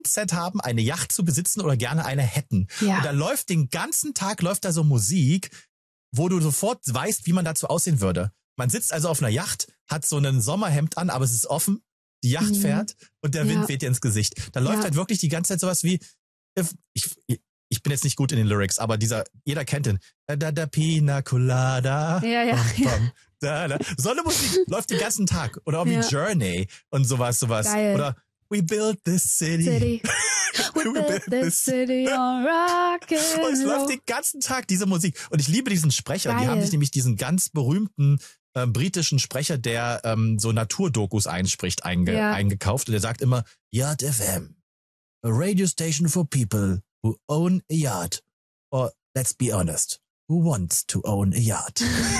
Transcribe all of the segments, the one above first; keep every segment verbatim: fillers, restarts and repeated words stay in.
Set haben, eine Yacht zu besitzen oder gerne eine hätten. Ja. Und da läuft den ganzen Tag läuft da so Musik, wo du sofort weißt, wie man dazu aussehen würde. Man sitzt also auf einer Yacht, hat so ein Sommerhemd an, aber es ist offen, die Yacht Mhm. fährt und der Wind Ja. weht dir ins Gesicht. Da läuft Ja. halt wirklich die ganze Zeit sowas wie, ich, ich bin jetzt nicht gut in den Lyrics, aber dieser, jeder kennt den. Da, da, da, Pina Colada. Ja, ja, Bam, bam, da, da. So eine Musik läuft den ganzen Tag. Oder auch wie Ja. Journey und sowas, sowas. Geil. Oder We built this city. City. We built this city on rock and Und es läuft roll. den ganzen Tag diese Musik. Und ich liebe diesen Sprecher. Die Geil. haben sich nämlich diesen ganz berühmten äh, britischen Sprecher, der ähm, so Naturdokus einspricht, einge Ja. eingekauft. Und der sagt immer, Yacht F M, a radio station for people who own a yacht. Or, let's be honest, who wants to own a yacht?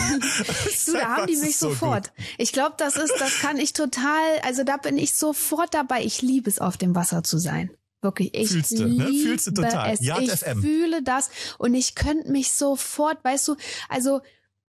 Du, da haben die mich so sofort. gut. Ich glaube, das ist, das kann ich total, also da bin ich sofort dabei. Ich liebe es, auf dem Wasser zu sein. Wirklich, ich Fühlst du, ne? liebe Fühlst du total. es. Yacht ich F M. fühle das und ich könnte mich sofort, weißt du, also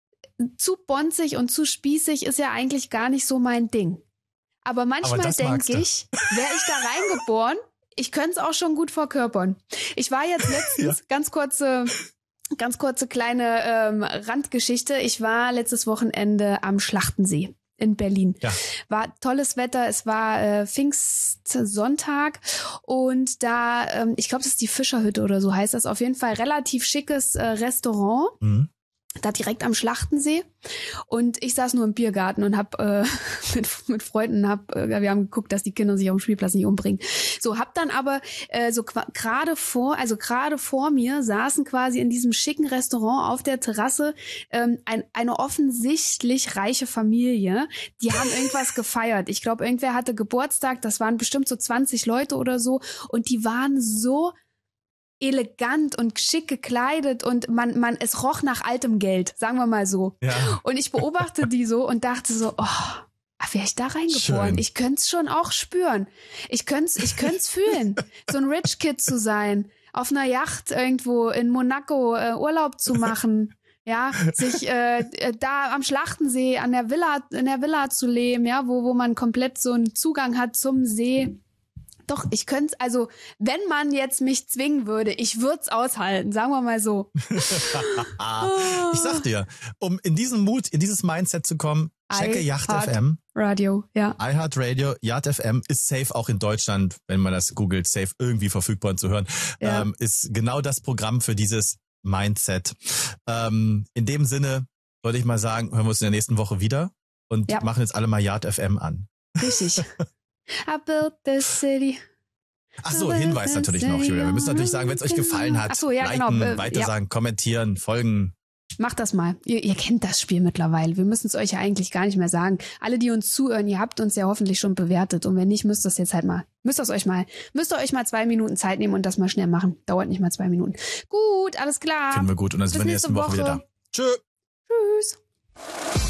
zu bonzig und zu spießig ist ja eigentlich gar nicht so mein Ding. Aber manchmal das magst denke du. ich, wäre ich da reingeboren, ich könnte es auch schon gut verkörpern. Ich war jetzt letztens, ganz kurze, ganz kurze kleine ähm, Randgeschichte. Ich war letztes Wochenende am Schlachtensee in Berlin. Ja. War tolles Wetter, es war äh, Pfingstsonntag und da, ähm, ich glaube, das ist die Fischerhütte oder so heißt das, auf jeden Fall relativ schickes äh, Restaurant. Mhm. Da direkt am Schlachtensee und ich saß nur im Biergarten und hab äh, mit, mit Freunden hab äh, wir haben geguckt, dass die Kinder sich auf dem Spielplatz nicht umbringen. So, hab dann aber äh, so gerade vor, also gerade vor mir saßen quasi in diesem schicken Restaurant auf der Terrasse ähm, ein, eine offensichtlich reiche Familie. Die haben irgendwas gefeiert. Ich glaube, irgendwer hatte Geburtstag. Das waren bestimmt so zwanzig Leute oder so und die waren so elegant und schick gekleidet und man, man, es roch nach altem Geld, sagen wir mal so. Ja. Und ich beobachte die so und dachte so, oh, wäre ich da reingeboren? Schön. Ich könnte es schon auch spüren. Ich könnte ich könnte fühlen, so ein Rich Kid zu sein, auf einer Yacht irgendwo in Monaco äh, Urlaub zu machen. Ja, sich äh, da am Schlachtensee an der Villa, in der Villa zu leben, ja, wo, wo man komplett so einen Zugang hat zum See. Doch, ich könnte, also wenn man jetzt mich zwingen würde, ich würde es aushalten, sagen wir mal so. Ich sag dir, um in diesen Mut, in dieses Mindset zu kommen, checke Yacht iHeart F M. Radio, ja. iHeart Radio, Yacht F M ist safe auch in Deutschland, wenn man das googelt, safe irgendwie verfügbar und zu hören. Ja. Ähm, ist genau das Programm für dieses Mindset. Ähm, in dem Sinne würde ich mal sagen, hören wir uns in der nächsten Woche wieder und Ja. machen jetzt alle mal Yacht F M an. Richtig. I built this city. Ach so, Hinweis natürlich noch, Julia. Wir müssen natürlich sagen, wenn es euch gefallen hat, Ach so, ja, liken, genau. Äh, weitersagen, kommentieren, folgen. Macht das mal. Ihr, ihr kennt das Spiel mittlerweile. Wir müssen es euch ja eigentlich gar nicht mehr sagen. Alle, die uns zuhören, ihr habt uns ja hoffentlich schon bewertet. Und wenn nicht, müsst ihr es jetzt halt mal, müsst ihr es euch mal, müsst ihr euch mal zwei Minuten Zeit nehmen und das mal schnell machen. Dauert nicht mal zwei Minuten. Gut, alles klar. Finden wir gut. Und dann sind wir in der Bis nächsten Woche wieder da. Tschö. Tschüss.